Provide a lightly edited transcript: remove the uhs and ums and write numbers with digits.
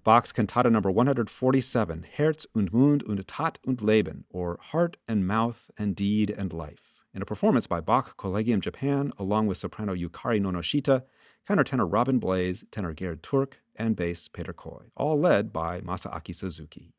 Bach's Cantata number 147, Herz und Mund und Tat und Leben, or Heart and Mouth and Deed and Life, in a performance by Bach Collegium Japan, along with soprano Yukari Nonoshita, countertenor Robin Blaze, tenor Gerd Turk, and bass Peter Koy, all led by Masaaki Suzuki.